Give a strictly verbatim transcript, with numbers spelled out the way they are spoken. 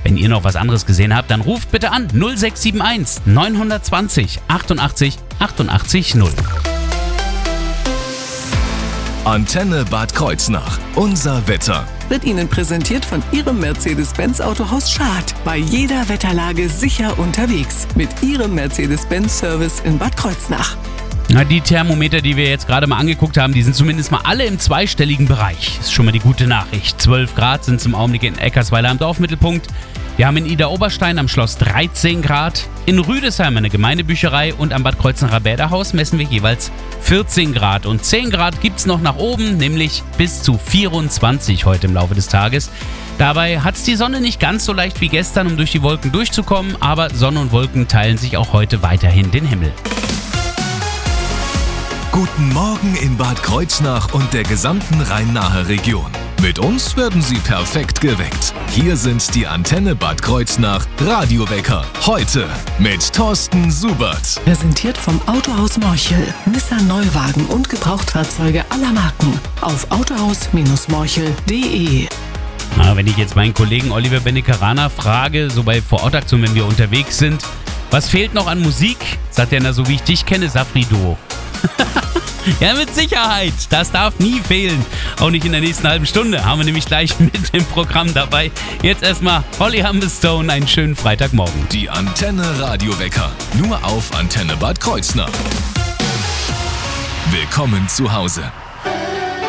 Wenn ihr noch was anderes gesehen habt, dann ruft bitte an null sechs sieben eins neun zwei null achtundachtzig achtundachtzig null. Antenne Bad Kreuznach. Unser Wetter. Wird Ihnen präsentiert von Ihrem Mercedes-Benz Autohaus Schad. Bei jeder Wetterlage sicher unterwegs. Mit Ihrem Mercedes-Benz-Service in Bad Kreuznach. Na, die Thermometer, die wir jetzt gerade mal angeguckt haben, die sind zumindest mal alle im zweistelligen Bereich. Ist schon mal die gute Nachricht. zwölf Grad sind es im Augenblick in Eckersweiler am Dorfmittelpunkt. Wir haben in Idar-Oberstein am Schloss dreizehn Grad. In Rüdesheim eine Gemeindebücherei und am Bad Kreuznacher Bäderhaus messen wir jeweils vierzehn Grad. Und zehn Grad gibt es noch nach oben, nämlich bis zu vierundzwanzig heute im Laufe des Tages. Dabei hat es die Sonne nicht ganz so leicht wie gestern, um durch die Wolken durchzukommen, aber Sonne und Wolken teilen sich auch heute weiterhin den Himmel. Guten Morgen in Bad Kreuznach und der gesamten Rhein-Nahe Region. Mit uns werden Sie perfekt geweckt. Hier sind die Antenne Bad Kreuznach Radiowecker. Heute mit Thorsten Subert. Präsentiert vom Autohaus Morchel. Nissan Neuwagen und Gebrauchtfahrzeuge aller Marken. Auf autohaus Morchel punkt de. Na, wenn ich jetzt meinen Kollegen Oliver Benekaraner frage, so bei Vorortaktionen, wenn wir unterwegs sind, was fehlt noch an Musik? Sagt er, na, so wie ich dich kenne, Safri-Duo. Ja, mit Sicherheit. Das darf nie fehlen. Auch nicht in der nächsten halben Stunde. Haben wir nämlich gleich mit im Programm dabei. Jetzt erstmal Holly Humberstone. Einen schönen Freitagmorgen. Die Antenne Radiowecker. Nur auf Antenne Bad Kreuznach. Willkommen zu Hause.